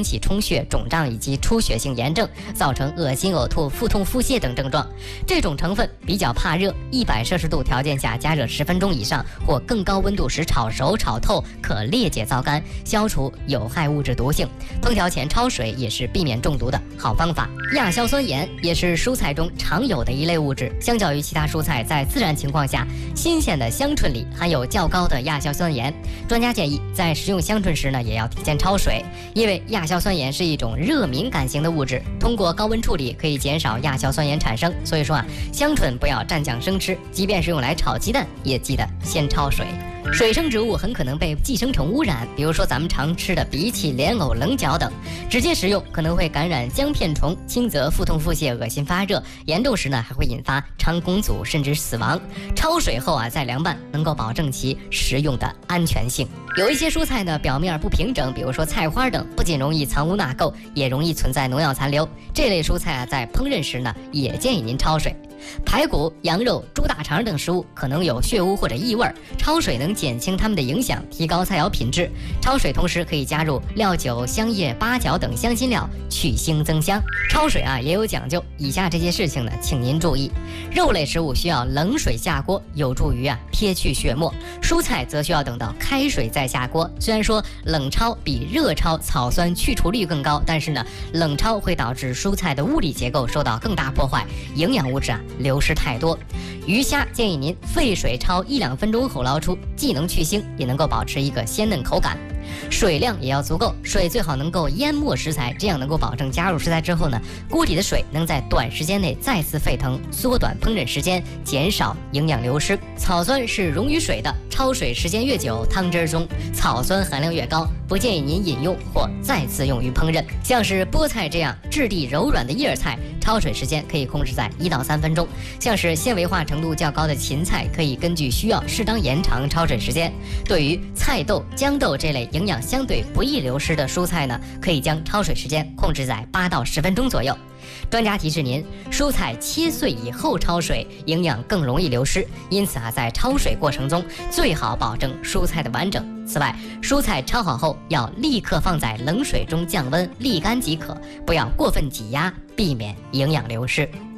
起充血、肿胀以及出血性炎症，造成恶心、呕吐、腹痛、腹泻等症状。这种成分比较怕热，100摄氏度条件下加热10分钟以上或更高温度时炒熟、炒透，可裂解皂苷，消除有害物质毒性。烹调前焯水也是避免中毒的好方法。亚硝酸盐也是蔬菜中常有的一类物质，相较于其他蔬菜，在自然情况下，新鲜的香椿里含有较高的亚硝酸盐。专家建议在食用香椿时呢，也要提前焯水，因为亚硝酸盐是一种热敏感型的物质，通过高温处理可以减少亚硝酸盐产生。所以说香椿不要蘸酱生吃，即便是用来炒鸡蛋，也记得先焯水。水生植物很可能被寄生虫污染，比如说咱们常吃的荸荠、莲藕、棱角等，直接食用可能会感染香片虫，轻则腹痛、腹泻、恶心、发热，严重时呢还会引发肠梗阻甚至死亡。焯水后再凉拌，能够保证其食用的安全性。有一些蔬菜呢表面不平整，比如说菜花等，不仅容易藏污纳垢，也容易存在农药残留。这类蔬菜在烹饪时呢，也建议您焯水。排骨、羊肉、猪大肠等食物可能有血污或者异味，焯水能减轻它们的影响，提高菜肴品质。焯水同时可以加入料酒、香叶、八角等香辛料，去腥增香。焯水也有讲究，以下这些事情呢，请您注意。肉类食物需要冷水下锅，有助于撇去血沫；蔬菜则需要等到开水再下锅。虽然说冷焯比热焯草酸去除率更高，但是呢，冷焯会导致蔬菜的物理结构受到更大破坏，营养物质流失太多。鱼虾建议您沸水焯1-2分钟后捞出，既能去腥，也能够保持一个鲜嫩口感。水量也要足够，水最好能够淹没食材，这样能够保证加入食材之后呢，锅底的水能在短时间内再次沸腾，缩短烹饪时间，减少营养流失。草酸是溶于水的，焯水时间越久，汤汁中草酸含量越高，不建议您饮用或再次用于烹饪。像是菠菜这样质地柔软的叶菜，焯水时间可以控制在1到3分钟。像是纤维化程度较高的芹菜，可以根据需要适当延长焯水时间。对于菜豆、豇豆这类营养相对不易流失的蔬菜呢，可以将焯水时间控制在8到10分钟左右。专家提示您，蔬菜切碎以后焯水，营养更容易流失，因此在焯水过程中最好保证蔬菜的完整。此外，蔬菜焯好后要立刻放在冷水中降温沥干即可，不要过分挤压，避免营养流失。